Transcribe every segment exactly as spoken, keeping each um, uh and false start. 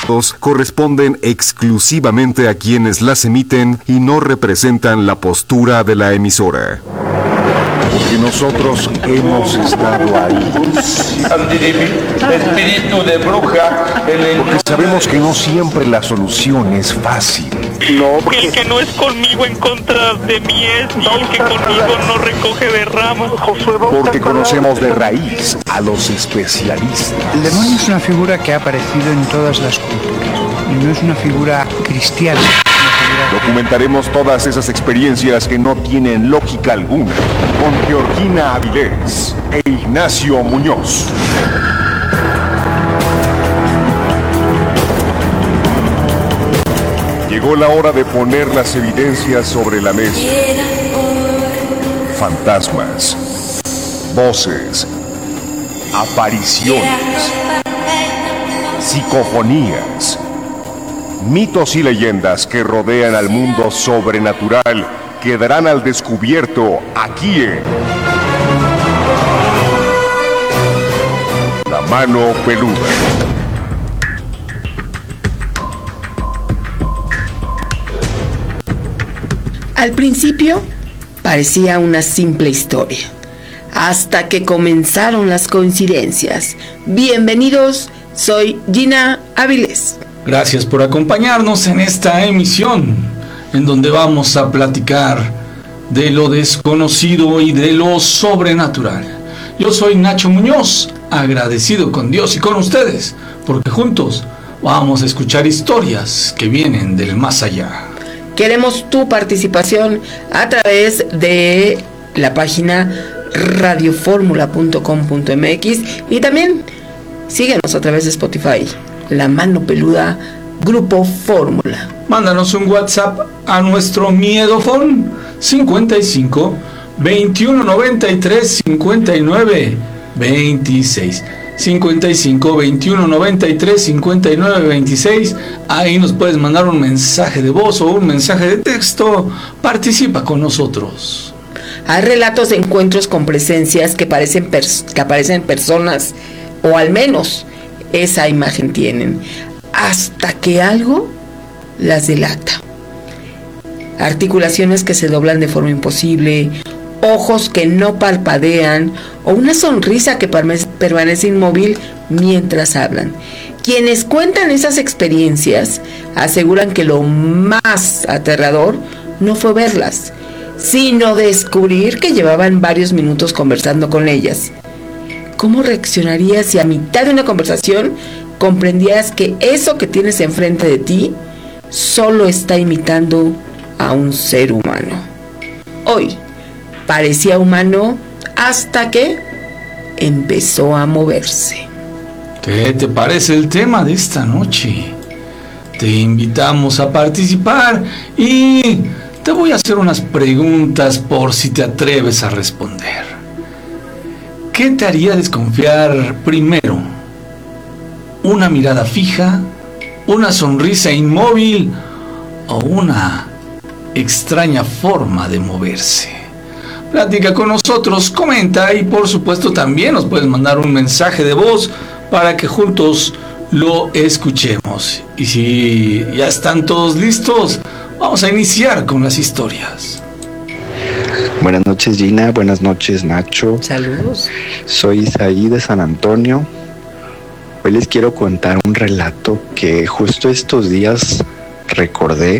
relatos corresponden exclusivamente a quienes las emiten y no representan la postura de la emisora. Porque nosotros hemos estado ahí. Espíritu de bruja. Porque sabemos que no siempre la solución es fácil. No, porque el que no es conmigo en contra de mí es, y el que conmigo no recoge de ramas. Porque conocemos de raíz a los especialistas. El demonio es una figura que ha aparecido en todas las culturas y no es una figura cristiana. Documentaremos todas esas experiencias que no tienen lógica alguna con Georgina Avilés e Ignacio Muñoz. Llegó la hora de poner las evidencias sobre la mesa. Fantasmas, voces, apariciones, psicofonías, mitos y leyendas que rodean al mundo sobrenatural quedarán al descubierto aquí en La Mano Peluda. Al principio parecía una simple historia, hasta que comenzaron las coincidencias. Bienvenidos, soy Gina Avilés. Gracias por acompañarnos en esta emisión, en donde vamos a platicar de lo desconocido y de lo sobrenatural. Yo soy Nacho Muñoz, agradecido con Dios y con ustedes, porque juntos vamos a escuchar historias que vienen del más allá. Queremos tu participación a través de la página radio fórmula punto com punto m x y también síguenos a través de Spotify, La Mano Peluda, Grupo Fórmula. Mándanos un WhatsApp a nuestro miedofón cincuenta y cinco, veintiuno noventa y tres, cincuenta y nueve, veintiséis. cincuenta y cinco, veintiuno noventa y tres, cincuenta y nueve, veintiséis. Ahí nos puedes mandar un mensaje de voz o un mensaje de texto. Participa con nosotros. Hay relatos de encuentros con presencias que parecen pers- que aparecen personas, o al menos esa imagen tienen, hasta que algo las delata. Articulaciones que se doblan de forma imposible, ojos que no parpadean o una sonrisa que permanece inmóvil mientras hablan. Quienes cuentan esas experiencias aseguran que lo más aterrador no fue verlas, sino descubrir que llevaban varios minutos conversando con ellas. ¿Cómo reaccionarías si a mitad de una conversación comprendías que eso que tienes enfrente de ti solo está imitando a un ser humano? Hoy parecía humano hasta que empezó a moverse. ¿Qué te parece el tema de esta noche? Te invitamos a participar y te voy a hacer unas preguntas por si te atreves a responder. ¿Qué te haría desconfiar primero? ¿Una mirada fija? ¿Una sonrisa inmóvil? ¿O una extraña forma de moverse? Platica con nosotros, comenta y por supuesto también nos puedes mandar un mensaje de voz para que juntos lo escuchemos. Y si ya están todos listos, vamos a iniciar con las historias. Buenas noches, Gina. Buenas noches, Nacho. Saludos. Soy Isaí de San Antonio. Hoy les quiero contar un relato que justo estos días recordé.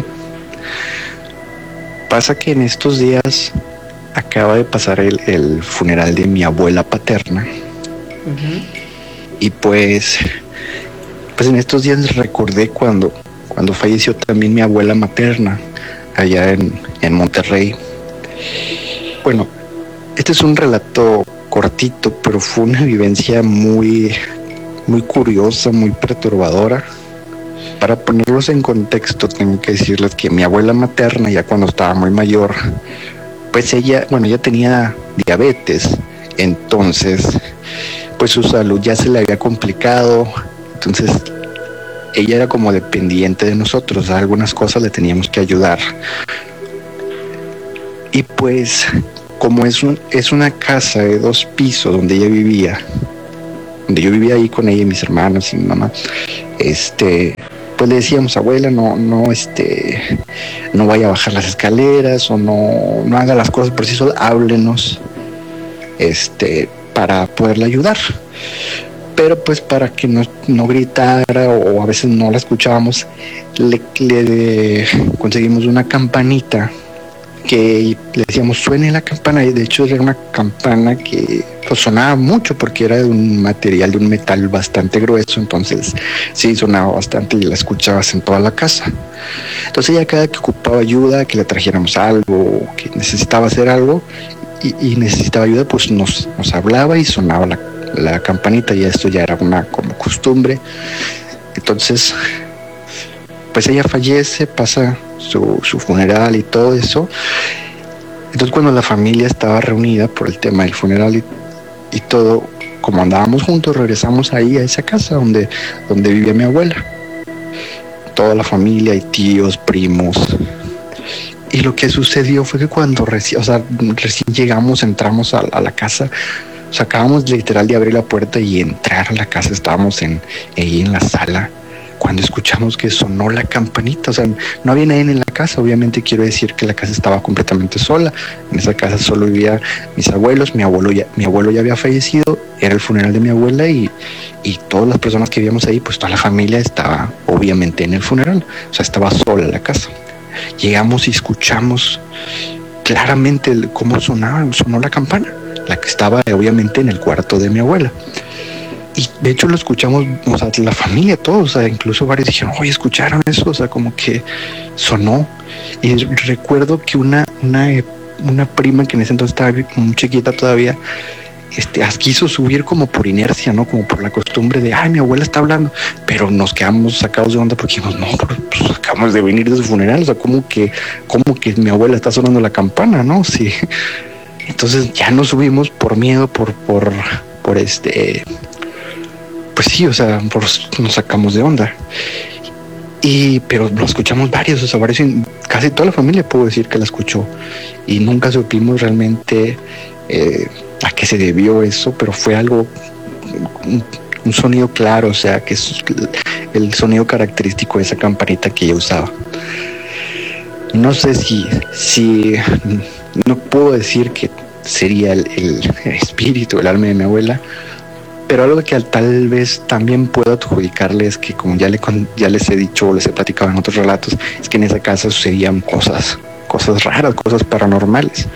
Pasa que en estos días acaba de pasar el, el funeral de mi abuela paterna. Uh-huh. Y pues, pues en estos días recordé cuando, cuando falleció también mi abuela materna allá en, en Monterrey. Bueno, este es un relato cortito, pero fue una vivencia muy, muy curiosa, muy perturbadora. Para ponerlos en contexto, tengo que decirles que mi abuela materna, ya cuando estaba muy mayor, pues ella, bueno, ella tenía diabetes, entonces, pues su salud ya se le había complicado, entonces ella era como dependiente de nosotros, a algunas cosas le teníamos que ayudar. Y pues, como es, un, es una casa de dos pisos donde ella vivía, donde yo vivía ahí con ella y mis hermanos y mi mamá, este, pues le decíamos, abuela, no, no, este, no vaya a bajar las escaleras o no, no haga las cosas por sí sola, háblenos, este, para poderla ayudar. Pero pues para que no, no gritara o a veces no la escuchábamos, le, le conseguimos una campanita que le decíamos suene la campana, y de hecho era una campana que pues sonaba mucho porque era de un material, de un metal bastante grueso, entonces sí sonaba bastante y la escuchabas en toda la casa. Entonces ella cada que ocupaba ayuda, que le trajéramos algo, que necesitaba hacer algo y, y necesitaba ayuda, pues nos, nos hablaba y sonaba la, la campanita, y esto ya era una como costumbre. Entonces pues ella fallece, pasa su, su funeral y todo eso. Entonces cuando la familia estaba reunida por el tema del funeral y, y todo, como andábamos juntos, regresamos ahí a esa casa donde, donde vivía mi abuela. Toda la familia y tíos, primos. Y lo que sucedió fue que cuando reci- o sea, recién llegamos, entramos a, a la casa, o sea, acabamos literal de abrir la puerta y entrar a la casa, estábamos en, ahí en la sala, cuando escuchamos que sonó la campanita. O sea, no había nadie en la casa, obviamente quiero decir que la casa estaba completamente sola. En esa casa solo vivían mis abuelos, mi abuelo ya, mi abuelo ya había fallecido, era el funeral de mi abuela y, y todas las personas que vivíamos ahí, pues toda la familia estaba obviamente en el funeral, o sea, estaba sola la casa. Llegamos y escuchamos claramente el, cómo sonaba, sonó la campana, la que estaba obviamente en el cuarto de mi abuela. Y de hecho lo escuchamos, o sea, la familia, todos, o sea, incluso varios dijeron, oye, ¿escucharon eso? O sea, como que sonó. Y recuerdo que una, una, una prima que en ese entonces estaba muy chiquita todavía, este, quiso subir como por inercia, ¿no? Como por la costumbre de, ay, mi abuela está hablando. Pero nos quedamos sacados de onda porque dijimos, no, pues acabamos de venir de su funeral, o sea, como que, como que mi abuela está sonando la campana, ¿no? Sí. Entonces ya nos subimos por miedo, por, por, por este... Pues sí, o sea, por, nos sacamos de onda. Y, pero lo escuchamos varios, o sea, varios, casi toda la familia puedo decir que la escuchó. Y nunca supimos realmente eh, a qué se debió eso, pero fue algo, un, un sonido claro, o sea, que es el sonido característico de esa campanita que ella usaba. No sé si, si, no puedo decir que sería el, el espíritu, el alma de mi abuela, pero algo que tal vez también puedo adjudicarles, que como ya, le, ya les he dicho o les he platicado en otros relatos, es que en esa casa sucedían cosas, cosas raras, cosas paranormales.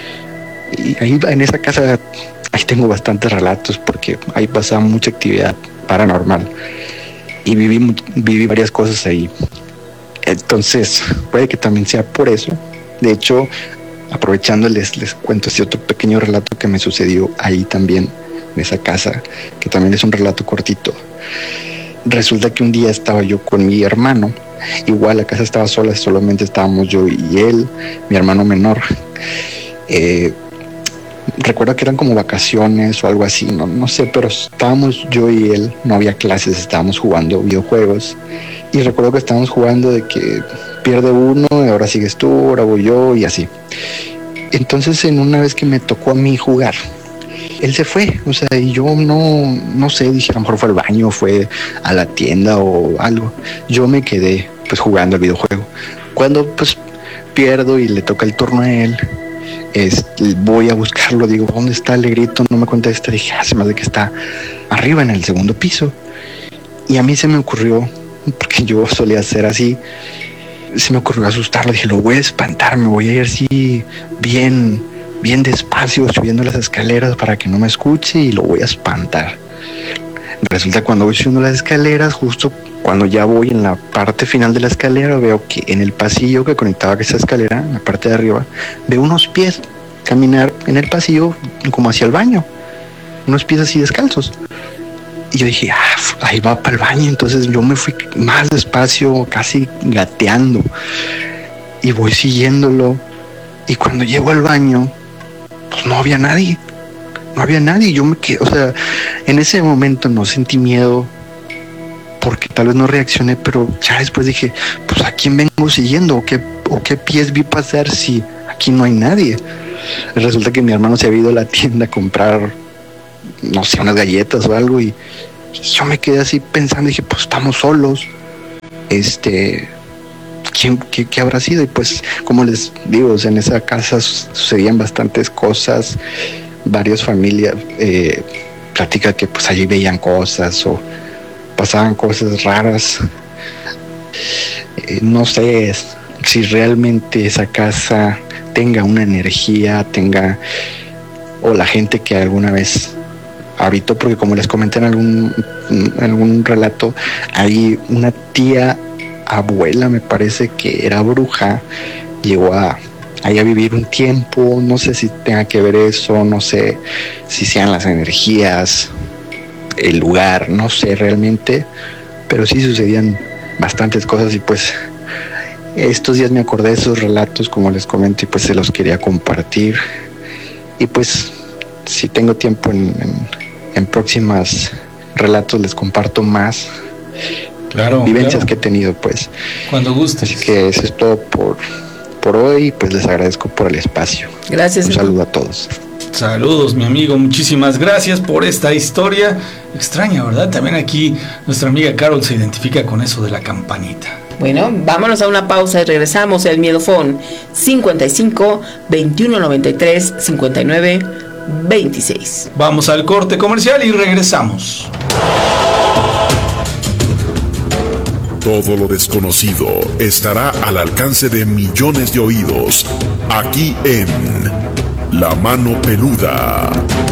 Y ahí en esa casa, ahí tengo bastantes relatos porque ahí pasaba mucha actividad paranormal y viví, viví varias cosas ahí. Entonces, puede que también sea por eso. De hecho, aprovechando, les, les cuento este otro pequeño relato que me sucedió ahí también, en esa casa, que también es un relato cortito. Resulta que un día estaba yo con mi hermano, igual la casa estaba sola, solamente estábamos yo y él, mi hermano menor. Eh, recuerdo que eran como vacaciones o algo así, no, no sé, pero estábamos yo y él, no había clases, estábamos jugando videojuegos. Y recuerdo que estábamos jugando de que pierde uno, ahora sigues tú, ahora voy yo y así. Entonces, en una vez que me tocó a mí jugar, él se fue, o sea, y yo no, no sé, dije, a lo mejor fue al baño, fue a la tienda o algo. Yo me quedé, pues, jugando al videojuego. Cuando, pues, pierdo y le toca el turno a él, es, voy a buscarlo, digo, ¿dónde está? Le grito, no me contesta, dije, ah, se me hace que está arriba en el segundo piso. Y a mí se me ocurrió, porque yo solía hacer así, se me ocurrió asustarlo, dije, lo voy a espantar, me voy a ir así bien... bien despacio, subiendo las escaleras para que no me escuche y lo voy a espantar. Resulta cuando voy subiendo las escaleras, justo cuando ya voy en la parte final de la escalera, veo que en el pasillo que conectaba a esa escalera, en la parte de arriba, veo unos pies caminar en el pasillo como hacia el baño, unos pies así descalzos. Y yo dije, ah, ahí va para el baño. Entonces yo me fui más despacio, casi gateando, y voy siguiéndolo. Y cuando llego al baño, pues no había nadie, no había nadie, yo me quedé, o sea, en ese momento no sentí miedo, porque tal vez no reaccioné, pero ya después dije, pues ¿a quién vengo siguiendo? ¿O qué, o qué pies vi pasar si aquí no hay nadie? Resulta que mi hermano se había ido a la tienda a comprar, no sé, unas galletas o algo, y, y yo me quedé así pensando, dije, pues estamos solos. este, ¿quién, qué, qué habrá sido? Y pues, como les digo, en esa casa sucedían bastantes cosas, varias familias eh, platican que pues allí veían cosas o pasaban cosas raras. Eh, no sé si realmente esa casa tenga una energía, tenga, o la gente que alguna vez habitó, porque como les comenté en algún, en algún relato, hay una tía abuela, me parece que era bruja, llegó a ahí a vivir un tiempo, no sé si tenga que ver eso, no sé si sean las energías, el lugar, no sé realmente, pero sí sucedían bastantes cosas y pues estos días me acordé de esos relatos, como les comento, y pues se los quería compartir. Y pues si tengo tiempo en, en, en próximas relatos les comparto más claro, vivencias claro. que he tenido, pues. Cuando gustes. Así que eso es todo por, por hoy, pues les agradezco por el espacio. Gracias. Un saludo a todos. Saludos, mi amigo, muchísimas gracias por esta historia extraña, ¿verdad? También aquí nuestra amiga Carol se identifica con eso de la campanita. Bueno, vámonos a una pausa y regresamos. El Miedofón cincuenta y cinco, veintiuno noventa y tres, cincuenta y nueve, veintiséis. Vamos al corte comercial y regresamos. Todo lo desconocido estará al alcance de millones de oídos, aquí en La Mano Peluda.